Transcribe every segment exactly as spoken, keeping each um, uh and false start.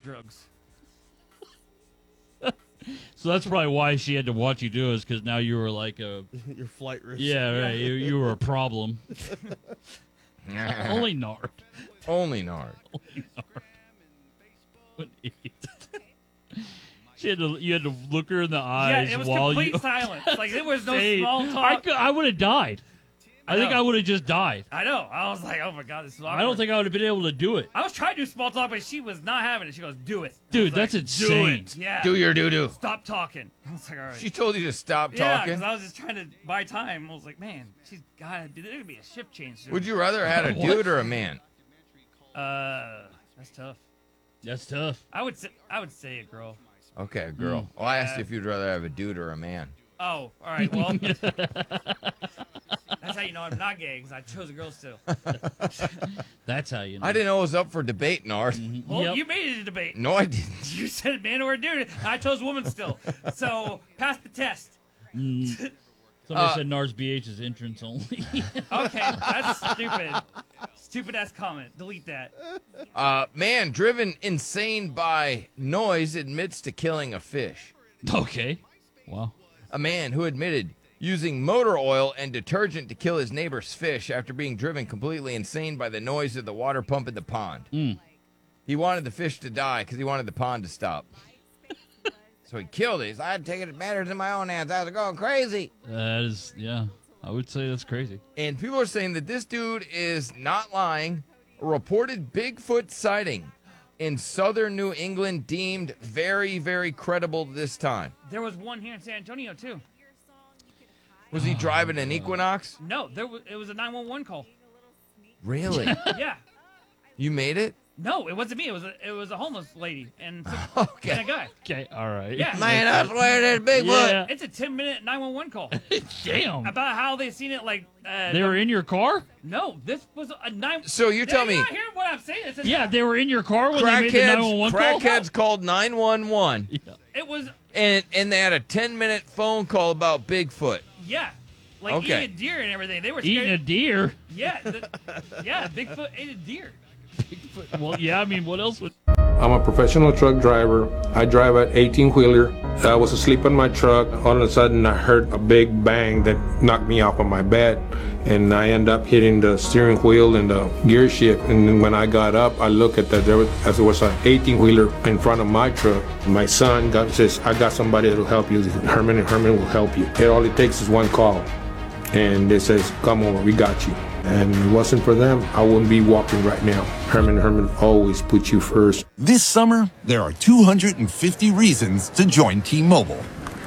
drugs. So that's probably why she had to watch you do it, is because now you were like a... Your flight risk. Yeah, right. You, you were a problem. Only Nard. Only Nard. Only Nard. What an idiot. She had to, you had to look her in the eyes Yeah, it was while complete you... silence. Like, there was no Say, small I, talk. could- I would have died. I, I think know. I would have just died. I know. I was like, oh my God, this is awkward. I don't think I would have been able to do it. I was trying to do small talk, but she was not having it. She goes, do it. I Dude, was that's like, insane. Do it. Yeah. Do your doo-doo. Stop talking. I was like, all right. She told you to stop yeah, talking. because I was just trying to buy time. I was like, man, she's got to do. There's going to be a shift change soon. Would you rather have had a What? dude or a man? Uh, that's tough. That's tough. I would say, I would say a girl. Okay, girl. Mm. Well, I asked you if you'd rather have a dude or a man. Oh, all right. Well, that's how you know I'm not gay, because I chose a girl still. That's how you know. I didn't know it was up for debate, Nard. Well, Yep. you made it a debate. No, I didn't. You said man or dude. I chose woman still. So pass the test. Somebody Uh, said Nars B H is entrance only. Okay, that's stupid. Stupid ass comment. Delete that. Uh, man driven insane by noise admits to killing a fish. Okay. Wow. A man who admitted using motor oil and detergent to kill his neighbor's fish after being driven completely insane by the noise of the water pump in the pond. Mm. He wanted the fish to die because he wanted the pond to stop. So he killed it. He's like, I had taken matters in my own hands. I was going crazy. That is, yeah. I would say that's crazy. And people are saying that this dude is not lying. A reported Bigfoot sighting in southern New England deemed very, very credible this time. There was one here in San Antonio too. Was he driving an Equinox? No, there was. It was a nine one one call. Really? Yeah. You made it? No, it wasn't me. It was a, it was a homeless lady and, Okay. and a guy. Okay, all right. Yeah. Man, I swear there's Bigfoot. Yeah. It's a ten minute nine one one call Damn. about how they seen it. Like uh, They were in your car? no, this was a nine. So you tell Did me, you not hear what I'm saying? It's a, Yeah, they were in your car when they made the nine one crackheads, one call? crackheads called nine one one, It was and and they had a ten minute phone call about Bigfoot. yeah, like Okay. eating a deer and everything. They were Eating a scared. deer? Yeah, the, yeah. Bigfoot ate a deer. Well, yeah, I mean, what else would... I'm a professional truck driver. I drive an eighteen-wheeler. I was asleep in my truck. All of a sudden, I heard a big bang that knocked me off of my bed, and I end up hitting the steering wheel and the gear shift. And then when I got up, I look at that. There was, as there was an eighteen-wheeler in front of my truck. My son got, says, "I got somebody that will help you. Herman and Herman will help you. It all it takes is one call." And it says, "Come over, we got you." And if it wasn't for them, I wouldn't be walking right now. Herman and Herman always put you first. This summer, there are two hundred fifty reasons to join T-Mobile.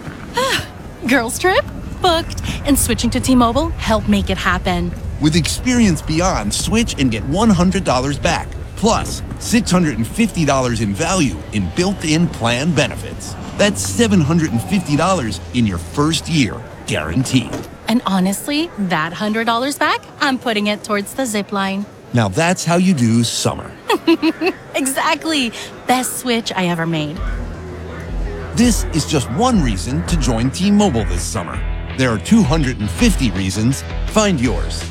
Girls trip? Booked. And switching to T-Mobile helped make it happen. With Experience Beyond, switch and get one hundred dollars back. Plus, six hundred fifty dollars in value in built-in plan benefits. That's seven hundred fifty dollars in your first year, guaranteed. And honestly, that one hundred dollars back, I'm putting it towards the zip line. Now that's how you do summer. Exactly. Best switch I ever made. This is just one reason to join T-Mobile this summer. There are two hundred fifty reasons. Find yours.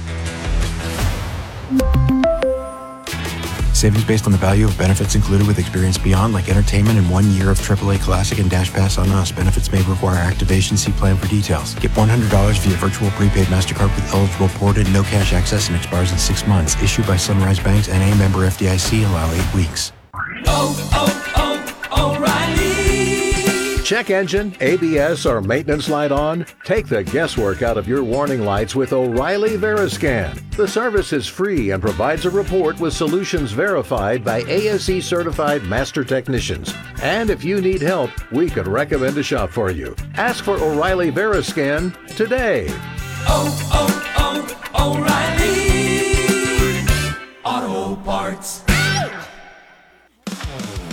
Savings based on the value of benefits included with Experience Beyond, like entertainment and one year of triple A Classic and Dash Pass on us. Benefits may require activation. See plan for details. Get one hundred dollars via virtual prepaid MasterCard with eligible ported, no cash access, and expires in six months. Issued by Sunrise Banks and a member F D I C. Allow eight weeks. Oh, oh, oh, O'Reilly. Check engine, A B S, or maintenance light on? Take the guesswork out of your warning lights with O'Reilly Veriscan. The service is free and provides a report with solutions verified by A S E certified master technicians. And if you need help, we could recommend a shop for you. Ask for O'Reilly Veriscan today. Oh, oh, oh, O'Reilly Auto Parts.